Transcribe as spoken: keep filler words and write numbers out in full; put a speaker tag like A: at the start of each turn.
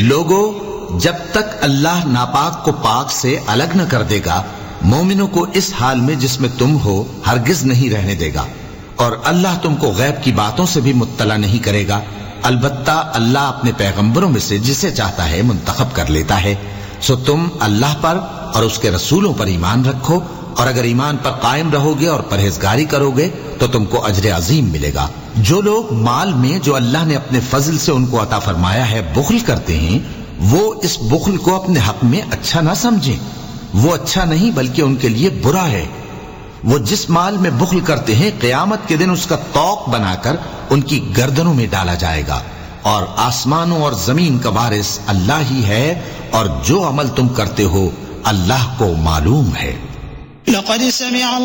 A: लोगों, जब तक अल्लाह नापाक को पाक से अलग न कर देगा, मोमिनों को इस हाल में जिसमें तुम हो हरगिज नहीं रहने देगा। और अल्लाह तुमको गैब की बातों से भी मुत्तला नहीं करेगा। अलबत्ता अल्लाह अपने पैगंबरों में से जिसे चाहता है मुंतखब कर लेता है। सो तुम अल्लाह पर और उसके रसूलों पर ईमान रखो, और अगर ईमान पर कायम रहोगे और परहेजगारी करोगे तो तुमको अजर अजीम मिलेगा। जो लोग माल में जो अल्लाह ने अपने फजल से उनको अता फरमाया है बुख्ल करते हैं, वो इस बुख्ल को अपने हक में अच्छा ना समझें। वो अच्छा नहीं बल्कि उनके लिए बुरा है। वो जिस माल में बुख्ल करते हैं, क़यामत के दिन उसका तौक बनाकर उनकी गर्दनों में डाला जाएगा। और आसमानों और जमीन का वारिस अल्लाह ही है, और जो अमल तुम करते हो अल्लाह को मालूम है।